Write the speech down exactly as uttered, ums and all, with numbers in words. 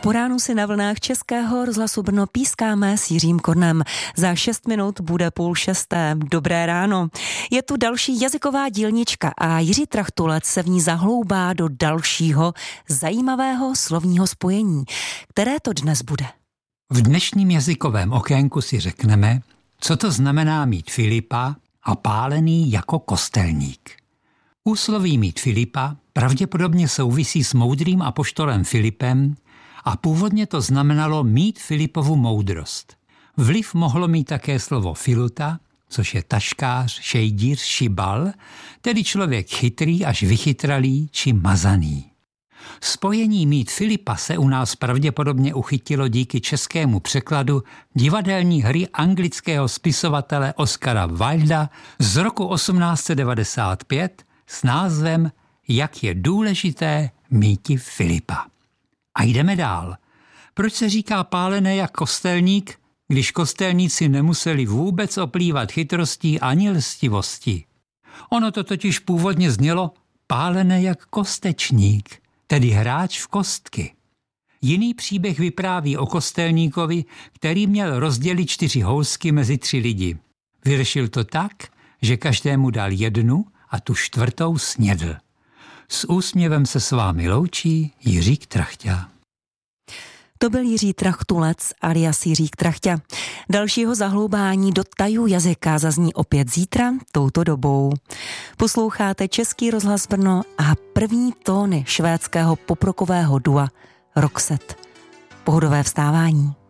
Po ránu si na vlnách Českého rozhlasu Brno pískáme s Jiřím Kornem. Za šest minut bude půl šesté. Dobré ráno. Je tu další jazyková dílnička a Jiří Trachtulec se v ní zahloubá do dalšího zajímavého slovního spojení. Které to dnes bude? V dnešním jazykovém okénku si řekneme, co to znamená mít Filipa a pálený jako kostelník. Úsloví mít Filipa pravděpodobně souvisí s moudrým apoštolem Filipem a původně to znamenalo mít Filipovu moudrost. Vliv mohlo mít také slovo filuta, což je taškář, šejdíř, šibal, tedy člověk chytrý až vychytralý či mazaný. Spojení mít Filipa se u nás pravděpodobně uchytilo díky českému překladu divadelní hry anglického spisovatele Oscara Wilda z roku osmnáct set devadesát pět s názvem Jak je důležité míti Filipa. A jdeme dál. Proč se říká pálené jak kostelník, když kostelníci nemuseli vůbec oplývat chytrostí ani lstivostí? Ono to totiž původně znělo pálené jak kostečník, tedy hráč v kostky. Jiný příběh vypráví o kostelníkovi, který měl rozdělit čtyři housky mezi tři lidi. Vyřešil to tak, že každému dal jednu a tu čtvrtou snědl. S úsměvem se s vámi loučí Jiřík Trachťa. To byl Jiří Trachtulec alias Jiřík Trachťa. Dalšího zahloubání do tajů jazyka zazní opět zítra touto dobou. Posloucháte Český rozhlas Brno a první tóny švédského poprokového dua Roxette. Pohodové vstávání.